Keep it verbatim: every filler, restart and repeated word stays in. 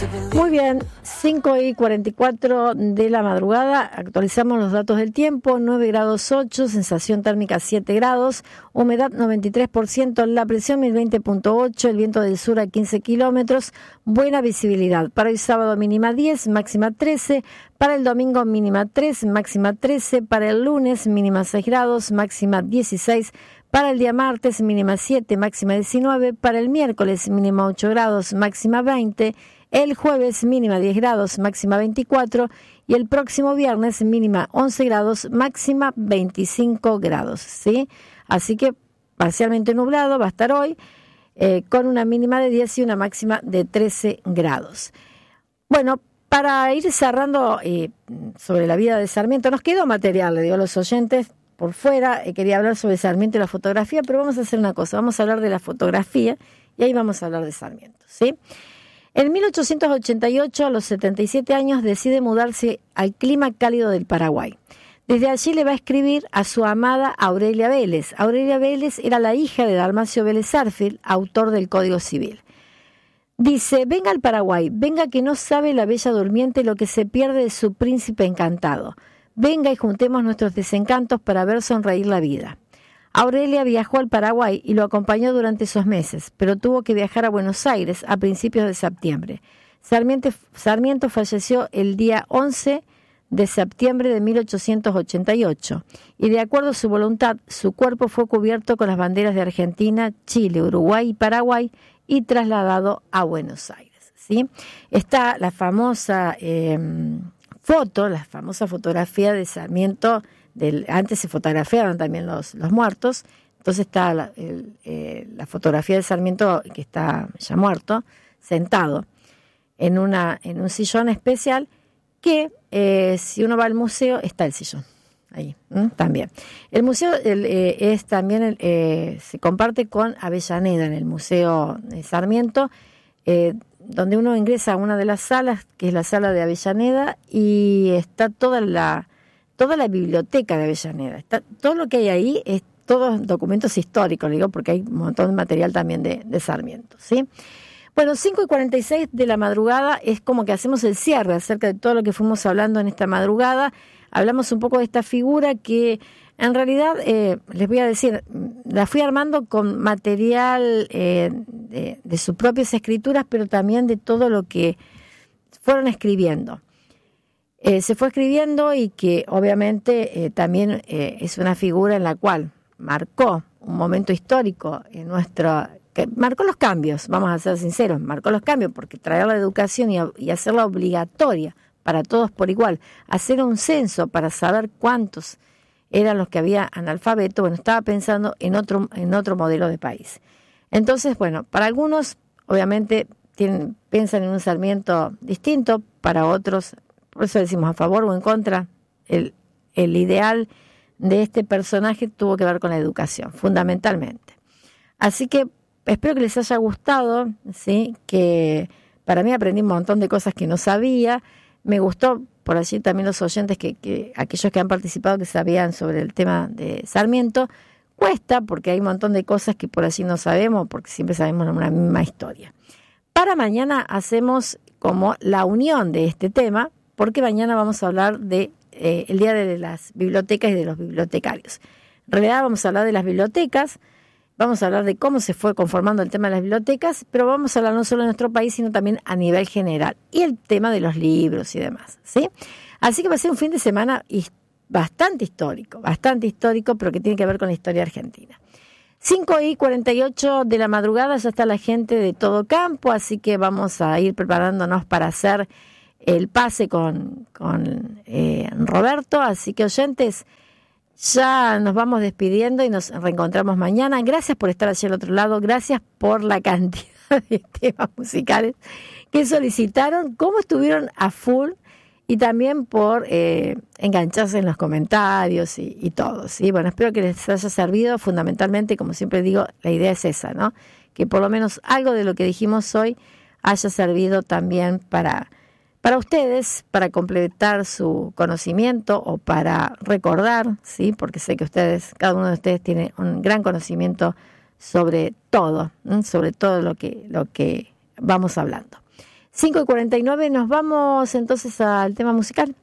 Muy bien, cinco y cuarenta y cuatro de la madrugada, actualizamos los datos del tiempo, nueve grados ocho, sensación térmica siete grados, humedad noventa y tres por ciento, la presión mil veinte punto ocho, el viento del sur a quince kilómetros, buena visibilidad. Para hoy sábado mínima diez, máxima trece, para el domingo mínima tres, máxima trece, para el lunes mínima seis grados, máxima dieciséis, para el día martes mínima siete, máxima diecinueve, para el miércoles mínima ocho grados, máxima veinte, el jueves mínima diez grados, máxima veinticuatro y el próximo viernes mínima once grados, máxima veinticinco grados, ¿sí? Así que parcialmente nublado va a estar hoy eh, con una mínima de diez y una máxima de trece grados. Bueno, para ir cerrando eh, sobre la vida de Sarmiento, nos quedó material, le digo a los oyentes, por fuera, eh, quería hablar sobre Sarmiento y la fotografía, pero vamos a hacer una cosa, vamos a hablar de la fotografía y ahí vamos a hablar de Sarmiento, ¿sí? En mil ochocientos ochenta y ocho, a los setenta y siete años, decide mudarse al clima cálido del Paraguay. Desde allí le va a escribir a su amada Aurelia Vélez. Aurelia Vélez era la hija de Dalmacio Vélez Arfield, autor del Código Civil. Dice, venga al Paraguay, venga que no sabe la bella durmiente lo que se pierde de su príncipe encantado. Venga y juntemos nuestros desencantos para ver sonreír la vida. Aurelia viajó al Paraguay y lo acompañó durante esos meses, pero tuvo que viajar a Buenos Aires a principios de septiembre. Sarmiento, Sarmiento falleció el día once de septiembre de mil ochocientos ochenta y ocho y de acuerdo a su voluntad, su cuerpo fue cubierto con las banderas de Argentina, Chile, Uruguay y Paraguay y trasladado a Buenos Aires, ¿sí? Está la famosa eh, foto, la famosa fotografía de Sarmiento. Del, antes se fotografiaban también los, los muertos, entonces está la, el, eh, la fotografía de Sarmiento que está ya muerto, sentado en, una, en un sillón especial que eh, si uno va al museo está el sillón, ahí ¿m? También. El museo el, eh, es también el, eh, se comparte con Avellaneda en el Museo de Sarmiento, eh, donde uno ingresa a una de las salas, que es la sala de Avellaneda, y está toda la toda la biblioteca de Avellaneda. Está, todo lo que hay ahí es todos documentos históricos, digo, porque hay un montón de material también de, de Sarmiento, ¿sí? Bueno, cinco y cuarenta y seis de la madrugada es como que hacemos el cierre acerca de todo lo que fuimos hablando en esta madrugada. Hablamos un poco de esta figura que en realidad, eh, les voy a decir, la fui armando con material eh, de, de sus propias escrituras, pero también de todo lo que fueron escribiendo. Eh, se fue escribiendo y que obviamente eh, también eh, es una figura en la cual marcó un momento histórico en nuestro, que marcó los cambios, vamos a ser sinceros, marcó los cambios porque traer la educación y, y hacerla obligatoria para todos por igual, hacer un censo para saber cuántos eran los que había analfabetos, bueno, estaba pensando en otro, en otro modelo de país. Entonces, bueno, para algunos obviamente tienen, piensan en un Sarmiento distinto, para otros, por eso decimos a favor o en contra, el, el ideal de este personaje tuvo que ver con la educación, fundamentalmente. Así que espero que les haya gustado, ¿sí? Que para mí aprendí un montón de cosas que no sabía. Me gustó por allí también los oyentes, que, que aquellos que han participado que sabían sobre el tema de Sarmiento. Cuesta porque hay un montón de cosas que por allí no sabemos, porque siempre sabemos una misma historia. Para mañana hacemos como la unión de este tema, porque mañana vamos a hablar de eh, el Día de las Bibliotecas y de los bibliotecarios. En realidad vamos a hablar de las bibliotecas, vamos a hablar de cómo se fue conformando el tema de las bibliotecas, pero vamos a hablar no solo de nuestro país, sino también a nivel general, y el tema de los libros y demás, ¿sí? Así que va a ser un fin de semana bastante histórico, bastante histórico, pero que tiene que ver con la historia argentina. cinco y cuarenta y ocho de la madrugada, ya está la gente de todo campo, así que vamos a ir preparándonos para hacer el pase con, con eh, Roberto, así que oyentes, ya nos vamos despidiendo y nos reencontramos mañana. Gracias por estar allí al otro lado, gracias por la cantidad de temas musicales que solicitaron, cómo estuvieron a full y también por eh, engancharse en los comentarios y, y todo, ¿sí? Bueno, espero que les haya servido. Fundamentalmente, como siempre digo, la idea es esa, ¿no? Que por lo menos algo de lo que dijimos hoy haya servido también para... Para ustedes, para completar su conocimiento o para recordar, ¿sí? Porque sé que ustedes, cada uno de ustedes tiene un gran conocimiento sobre todo, ¿sí? Sobre todo lo que, lo que vamos hablando. cinco y cuarenta y nueve, nos vamos entonces al tema musical.